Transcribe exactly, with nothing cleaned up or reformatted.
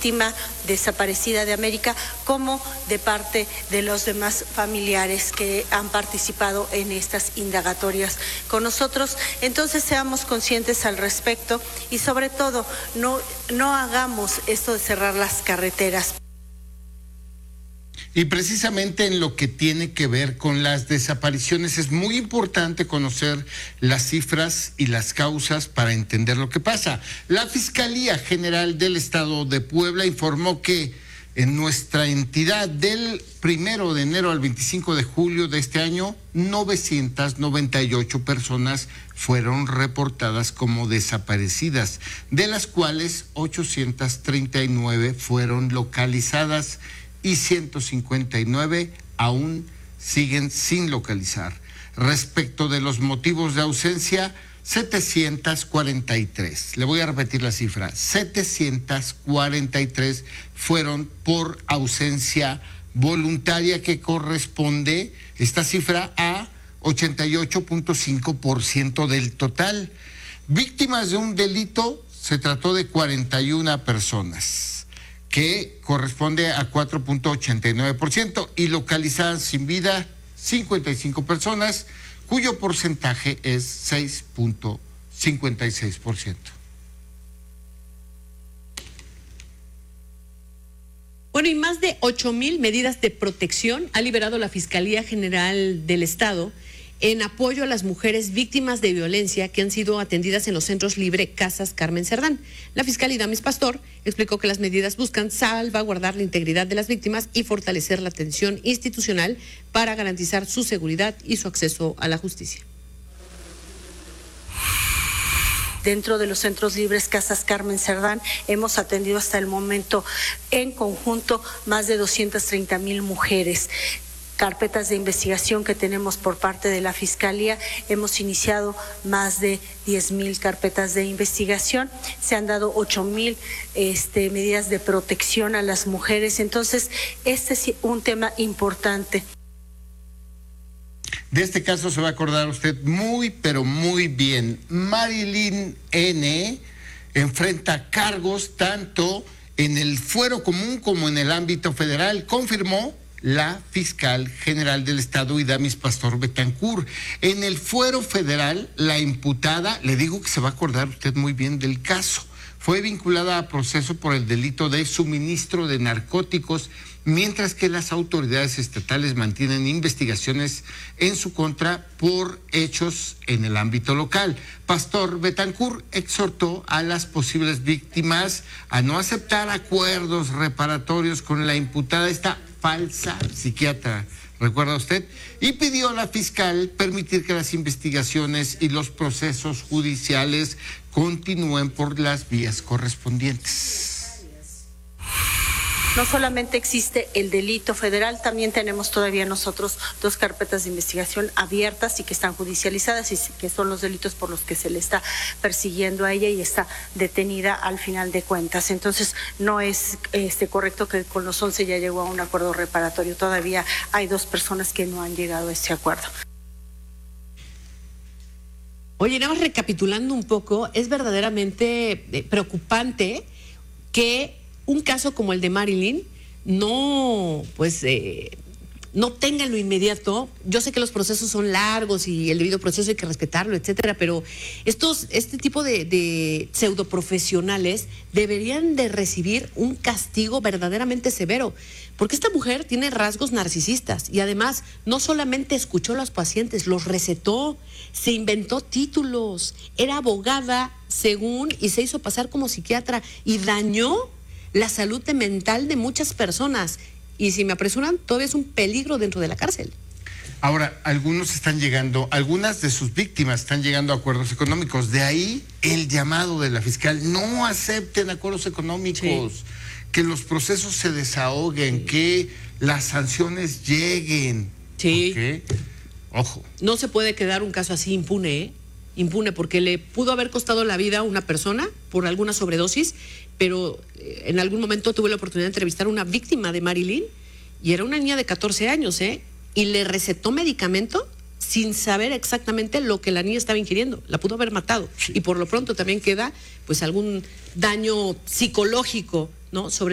víctima desaparecida de América como de parte de los demás familiares que han participado en estas indagatorias con nosotros. Entonces seamos conscientes al respecto y sobre todo no, no hagamos esto de cerrar las carreteras. Y precisamente en lo que tiene que ver con las desapariciones es muy importante conocer las cifras y las causas para entender lo que pasa. La Fiscalía General del Estado de Puebla informó que en nuestra entidad del primero de enero al veinticinco de julio de este año, novecientas noventa y ocho personas fueron reportadas como desaparecidas, de las cuales ochocientas treinta y nueve fueron localizadas y ciento cincuenta y nueve aún siguen sin localizar. Respecto de los motivos de ausencia, setecientas cuarenta y tres. Le voy a repetir la cifra. setecientas cuarenta y tres fueron por ausencia voluntaria, que corresponde esta cifra a ochenta y ocho punto cinco por ciento del total. Víctimas de un delito, se trató de cuarenta y una personas, que corresponde a cuatro punto ochenta y nueve por ciento, y localizadas sin vida, cincuenta y cinco personas, cuyo porcentaje es seis punto cincuenta y seis por ciento. Bueno, y más de ocho mil medidas de protección ha liberado la Fiscalía General del Estado en apoyo a las mujeres víctimas de violencia que han sido atendidas en los centros Libre Casas Carmen Cerdán. La fiscal Idamis Pastor explicó que las medidas buscan salvaguardar la integridad de las víctimas y fortalecer la atención institucional para garantizar su seguridad y su acceso a la justicia. Dentro de los centros libres Casas Carmen Cerdán hemos atendido hasta el momento en conjunto más de doscientas treinta mil mujeres. Carpetas de investigación que tenemos por parte de la Fiscalía, hemos iniciado más de diez mil carpetas de investigación, se han dado ocho mil este, medidas de protección a las mujeres, entonces este es un tema importante. De este caso se va a acordar usted muy, pero muy bien. Marilyn N. enfrenta cargos tanto en el fuero común como en el ámbito federal, confirmó la fiscal general del Estado, Idamis Pastor Betancourt. En el fuero federal, la imputada, le digo que se va a acordar usted muy bien del caso, fue vinculada a proceso por el delito de suministro de narcóticos, mientras que las autoridades estatales mantienen investigaciones en su contra por hechos en el ámbito local. Pastor Betancourt exhortó a las posibles víctimas a no aceptar acuerdos reparatorios con la imputada, esta falsa psiquiatra, ¿recuerda usted? Y pidió a la fiscal permitir que las investigaciones y los procesos judiciales continúen por las vías correspondientes. No solamente existe el delito federal, también tenemos todavía nosotros dos carpetas de investigación abiertas y que están judicializadas y que son los delitos por los que se le está persiguiendo a ella y está detenida al final de cuentas. Entonces no es este, correcto que con los once ya llegó a un acuerdo reparatorio. Todavía hay dos personas que no han llegado a ese acuerdo. Oye, nada más recapitulando un poco, es verdaderamente preocupante que un caso como el de Marilyn no, pues, eh, no tenga en lo inmediato. Yo sé que los procesos son largos y el debido proceso hay que respetarlo, etcétera, pero estos, este tipo de, de pseudoprofesionales deberían de recibir un castigo verdaderamente severo, porque esta mujer tiene rasgos narcisistas y además no solamente escuchó a los pacientes, los recetó, se inventó títulos, era abogada según y se hizo pasar como psiquiatra y dañó la salud mental de muchas personas. Y si me apresuran, todavía es un peligro dentro de la cárcel. Ahora, algunos están llegando, algunas de sus víctimas están llegando a acuerdos económicos. De ahí el llamado de la fiscal, no acepten acuerdos económicos, sí, que los procesos se desahoguen, sí, que las sanciones lleguen. Sí. ¿Okay? Ojo. No se puede quedar un caso así impune, ¿eh? Impune, porque le pudo haber costado la vida a una persona por alguna sobredosis, pero en algún momento tuve la oportunidad de entrevistar a una víctima de Marilyn y era una niña de catorce años, ¿eh? Y le recetó medicamento sin saber exactamente lo que la niña estaba ingiriendo. La pudo haber matado. Sí. Y por lo pronto también queda pues algún daño psicológico, ¿no? Sobre